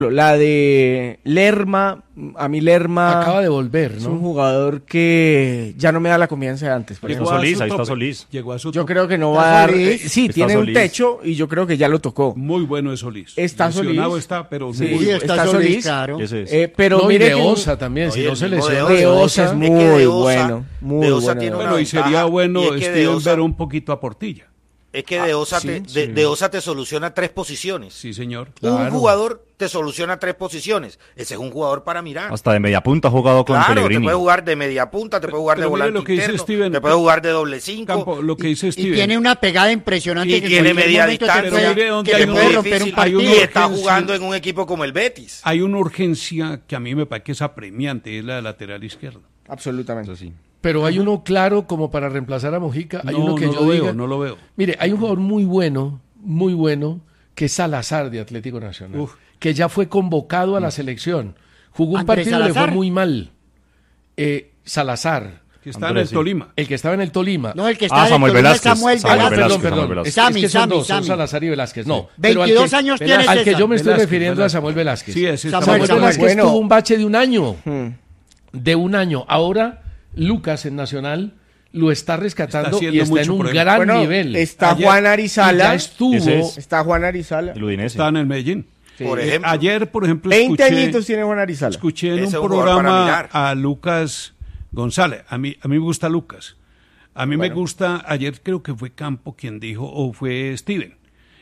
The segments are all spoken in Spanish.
La de Lerma, a mí Lerma acaba de volver, es ¿no? un jugador que ya no me da la confianza de antes. Llegó Solís, ahí está Solís. Llegó a su Yo tope. creo que no va a dar. Sí, Está tiene un Solís. techo y yo creo que ya lo tocó. Muy bueno es Solís. Está Lesionado Solís. está, pero Sí, muy Sí, bueno. está Solís, claro. Ese es. Pero No, y mire de que Osa también, si Oye, no se el mismo lesiona. de Osa es que muy de Osa- bueno, muy de Osa bueno. tiene una Bueno, y sería ventaja, bueno y es que de Steven Osa- ver un poquito a Portilla. Es que de Osa, sí, de Osa te soluciona 3 posiciones. Sí, señor. Un Claro. jugador te soluciona 3 posiciones. Ese es un jugador para mirar. Hasta de media punta ha jugado con Claro, te Pellegrini. puede jugar de media punta, te puede jugar de Pero mire volante lo que dice interno, Steven. te puede jugar de doble 5. Campo, lo que dice Y Steven. tiene una pegada impresionante. Y que tiene en cualquier media momento te distancia, puede- mire dónde que hay te un puede difícil, romper un hay partido. una y está urgencia. jugando en un equipo como el Betis. Hay una urgencia que a mí me parece que es apremiante, es la de lateral izquierdo. Absolutamente. Eso sí. Pero hay uno claro como para reemplazar a Mojica. Hay uno que no yo lo diga. veo, no lo veo. Mire, hay un jugador muy bueno, que es Salazar de Atlético Nacional, Uf. que ya fue convocado a la selección. Jugó un Andrés partido y le fue Salazar. muy mal. Salazar, Que está Andrés, en el sí. Tolima. el que estaba en el Tolima. No, el que está en el Samuel Tolima es Velázquez. Samuel Samuel Velázquez. Velázquez. Perdón. Velázquez. Es Sammy, que son Sammy, dos, son Sammy. Salazar y Velázquez. No, 22 años tiene al que César. yo me estoy Velázquez, refiriendo Velázquez. a Samuel Velázquez. Sí, ese Samuel Samuel Velázquez. Velázquez Bueno. tuvo un bache de un año. Hmm. De un año. Ahora Lucas en Nacional lo está rescatando Está haciendo y está en mucho un por él. gran Bueno, nivel. está Ayer- Juan Y ya Arizala. estuvo. Ese es. Está Juan Arizala. El Udinese. Está en el Medellín. Sí. Por ejemplo, Ayer, por ejemplo, 20 escuché, añitos tiene Juan Arizala. escuché en Ese un es un jugador para programa mirar. a Lucas González. A mí me gusta Lucas. A mí me gusta, ayer creo que fue Campo quien dijo, o fue Steven,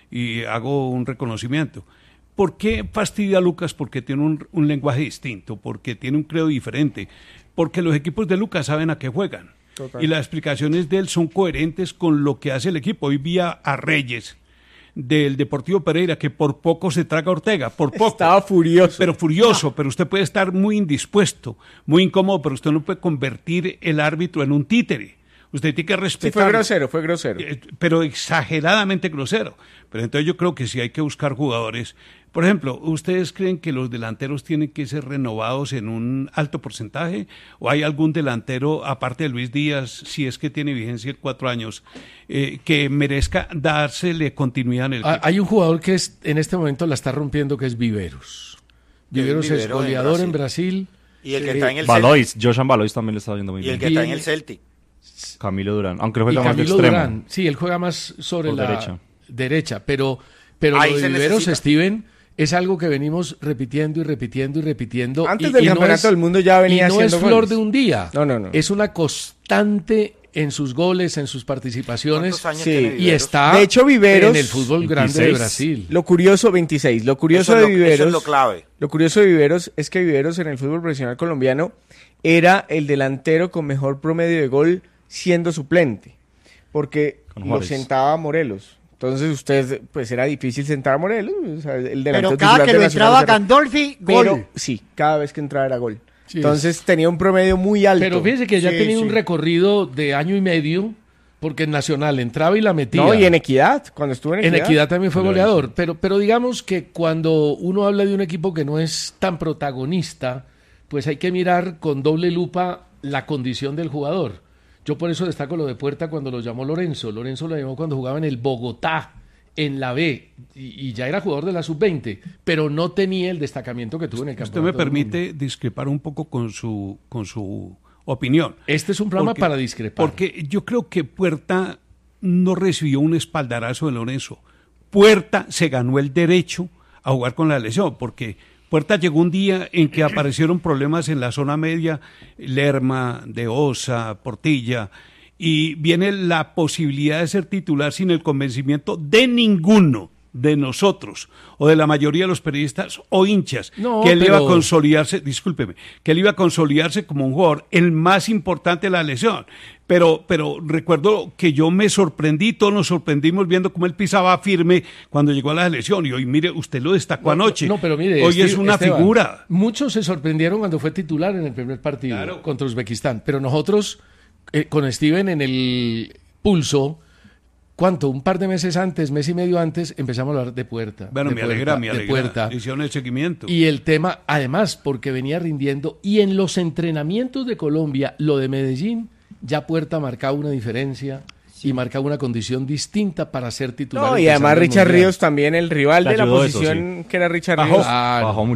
y hago un reconocimiento. ¿Por qué fastidia a Lucas? Porque tiene un lenguaje distinto, porque tiene un credo diferente, porque los equipos de Lucas saben a qué juegan. Total. Y las explicaciones de él son coherentes con lo que hace el equipo. Hoy vi a Reyes del Deportivo Pereira, que por poco se traga a Ortega, por poco. Estaba furioso. Pero furioso, pero usted puede estar muy indispuesto, muy incómodo, pero usted no puede convertir el árbitro en un títere. Usted tiene que Sí, respetar. fue grosero. Pero exageradamente grosero. Pero entonces yo creo que sí hay que buscar jugadores. Por ejemplo, ¿ustedes creen que los delanteros tienen que ser renovados en un alto porcentaje? ¿O hay algún delantero, aparte de Luis Díaz, si es que tiene vigencia de 4 años, que merezca dársele continuidad en el equipo? Hay un jugador que en este momento la está rompiendo, que es Viveros. Viveros es Viveros en goleador en Brasil. Y el que está en el Valois, Joshan Valois también le está yendo muy Celtic. Y el bien. que está en el Celtic. Camilo Durán, aunque Y juega más de Camilo extremo. Durán. Sí, él juega más sobre Por la derecha. pero Ahí lo de se Viveros, necesita. Steven, es algo que venimos repitiendo y repitiendo y repitiendo. Antes y- del y no campeonato es- del mundo ya venía y no es haciendo flor goles. de un día. No. Es una constante en sus goles, en sus participaciones. ¿Cuántos años Sí. tiene Y Viveros? está De hecho, Viveros, en el fútbol grande de 26. Brasil. Lo curioso, 26. Lo curioso Eso de es lo- Viveros. eso es lo clave. Lo curioso de Viveros es que Viveros en el fútbol profesional colombiano era el delantero con mejor promedio de gol siendo suplente. Porque Con lo Juárez. sentaba a Morelos. Entonces usted, pues era difícil sentar a Morelos. O sea, el delantero Pero cada titular que de lo Nacional entraba era- Gandolfi, Pero gol. sí, cada vez que entraba era gol. Sí, Entonces tenía un promedio muy alto. Pero fíjese que ya Sí, tenía un sí. recorrido de año y medio, porque en Nacional entraba y la metía. No, y en Equidad, cuando estuvo en En Equidad. Equidad también fue Lo goleador, pero digamos que cuando uno habla de un equipo que no es tan protagonista, pues hay que mirar con doble lupa la condición del jugador. Yo por eso destaco lo de Puerta cuando lo llamó Lorenzo. Lorenzo lo llamó cuando jugaba en el Bogotá, en la B, y ya era jugador de la sub-20, pero no tenía el destacamiento que tuvo en el Usted campeonato. me del mundo. permite discrepar un poco con su opinión. Este es un programa para discrepar. Porque yo creo que Puerta no recibió un espaldarazo de Lorenzo. Puerta se ganó el derecho a jugar con la lesión, porque Puerta llegó un día en que aparecieron problemas en la zona media, Lerma, De Osa, Portilla, y viene la posibilidad de ser titular sin el convencimiento de ninguno de nosotros o de la mayoría de los periodistas o hinchas, No, que él iba a pero- consolidarse, discúlpeme, que él iba a consolidarse como un jugador el más importante de la lesión. Pero recuerdo que yo me sorprendí, todos nos sorprendimos viendo cómo él pisaba firme cuando llegó a la selección. Y hoy, mire, usted lo destacó anoche. No, pero mire, hoy es una Esteban, figura. Muchos se sorprendieron cuando fue titular en el primer partido Claro. contra Uzbekistán, pero nosotros con Steven en el pulso, ¿cuánto? Un par de meses antes, mes y medio antes, empezamos a hablar de Puerta. Bueno, de me Puerta, alegra. de Puerta. Hicieron el seguimiento. Y el tema, además, porque venía rindiendo, y en los entrenamientos de Colombia, lo de Medellín, ya Puerta marcaba una diferencia y marcaba una condición distinta para ser titular. No, y empezando además el Richard Mundial. Ríos también, el rival Le de la ayudó eso, posición que era Richard Bajó. Ríos. Claro. Bajó mucho.